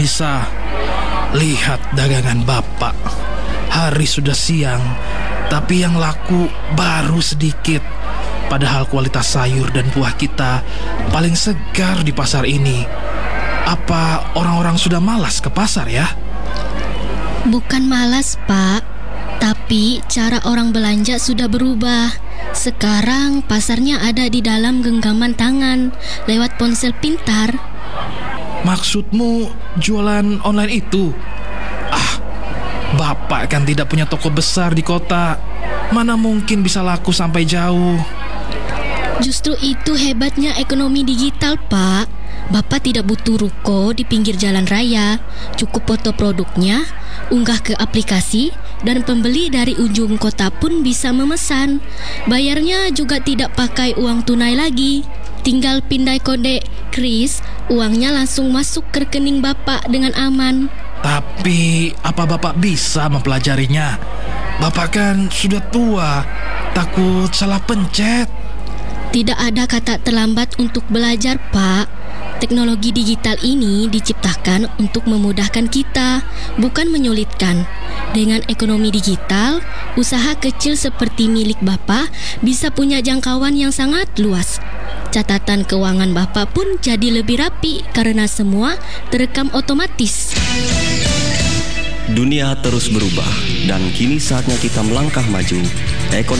Nisa, lihat dagangan Bapak. Hari sudah siang, tapi yang laku baru sedikit. Padahal kualitas sayur dan buah kita paling segar di pasar ini. Apa orang-orang sudah malas ke pasar ya? Bukan malas, Pak. Tapi cara orang belanja sudah berubah. Sekarang pasarnya ada di dalam genggaman tangan lewat ponsel pintar. Maksudmu jualan online itu? Bapak kan tidak punya toko besar di kota. Mana mungkin bisa laku sampai jauh. Justru itu hebatnya ekonomi digital, Pak. Bapak tidak butuh ruko di pinggir jalan raya. Cukup foto produknya, unggah ke aplikasi, dan pembeli dari ujung kota pun bisa memesan. Bayarnya juga tidak pakai uang tunai lagi. Tinggal pindai kode kris, uangnya langsung masuk ke rekening Bapak dengan aman. Tapi apa Bapak bisa mempelajarinya? Bapak kan sudah tua, takut salah pencet. Tidak ada kata terlambat untuk belajar, Pak. Teknologi digital ini diciptakan untuk memudahkan kita, bukan menyulitkan. Dengan ekonomi digital, usaha kecil seperti milik Bapak bisa punya jangkauan yang sangat luas. Catatan keuangan Bapak pun jadi lebih rapi karena semua terekam otomatis. Dunia terus berubah dan kini saatnya kita melangkah maju.